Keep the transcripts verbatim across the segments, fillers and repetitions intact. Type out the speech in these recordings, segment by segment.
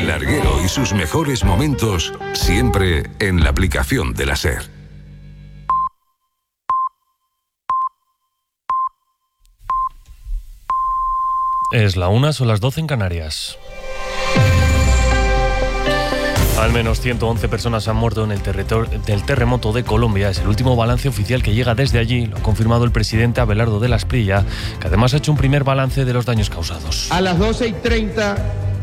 El larguero y sus mejores momentos siempre en la aplicación de la SER. Es la una, son las doce en Canarias. Al menos ciento once personas han muerto en el, territor- del terremoto de Colombia. Es el último balance oficial que llega desde allí. Lo ha confirmado el presidente Abelardo de la Espriella, que además ha hecho un primer balance de los daños causados. A las doce y treinta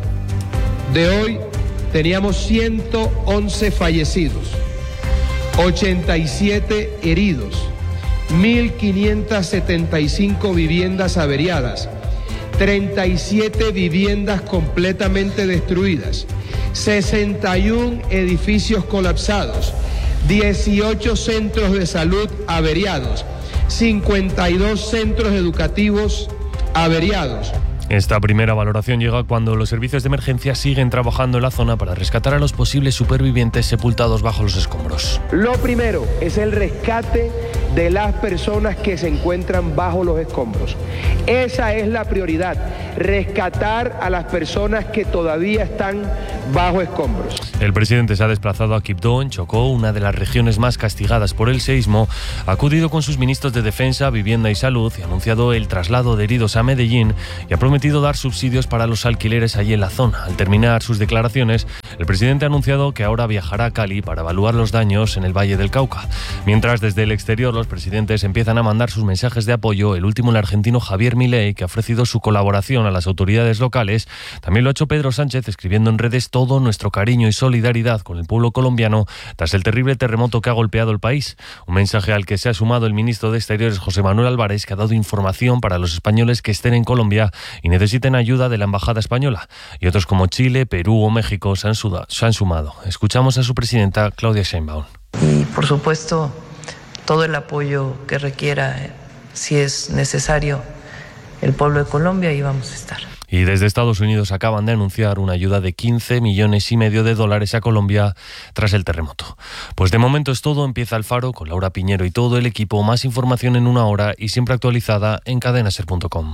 de hoy teníamos ciento once fallecidos, ochenta y siete heridos, mil quinientas setenta y cinco viviendas averiadas, treinta y siete viviendas completamente destruidas, sesenta y uno edificios colapsados, dieciocho centros de salud averiados, cincuenta y dos centros educativos averiados. Esta primera valoración llega cuando los servicios de emergencia siguen trabajando en la zona para rescatar a los posibles supervivientes sepultados bajo los escombros. Lo primero es el rescate de las personas que se encuentran bajo los escombros. Esa es la prioridad, rescatar a las personas que todavía están bajo escombros. El presidente se ha desplazado a Quibdó, en Chocó, una de las regiones más castigadas por el seísmo, ha acudido con sus ministros de Defensa, Vivienda y Salud y ha anunciado el traslado de heridos a Medellín y ha prometido dar subsidios para los alquileres allí en la zona. Al terminar sus declaraciones, el presidente ha anunciado que ahora viajará a Cali para evaluar los daños en el Valle del Cauca. Mientras, desde el exterior, los presidentes empiezan a mandar sus mensajes de apoyo. El último, el argentino Javier Milei, que ha ofrecido su colaboración a las autoridades locales. También lo ha hecho Pedro Sánchez, escribiendo en redes: todo nuestro cariño y solidaridad con el pueblo colombiano tras el terrible terremoto que ha golpeado el país. Un mensaje al que se ha sumado el ministro de Exteriores, José Manuel Álvarez, que ha dado información para los españoles que estén en Colombia y necesiten ayuda de la embajada española. Y otros como Chile, Perú o México se han, suda, se han sumado. Escuchamos a su presidenta, Claudia Sheinbaum. Y por supuesto, todo el apoyo que requiera, si es necesario, el pueblo de Colombia, ahí vamos a estar. Y desde Estados Unidos acaban de anunciar una ayuda de quince millones y medio de dólares a Colombia tras el terremoto. Pues de momento es todo. Empieza el Faro con Laura Piñero y todo el equipo. Más información en una hora y siempre actualizada en cadena ser punto com.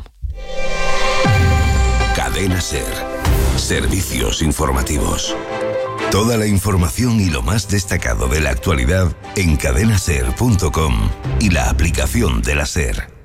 Cadena SER. Servicios informativos. Toda la información y lo más destacado de la actualidad en cadena ser punto com y la aplicación de la SER.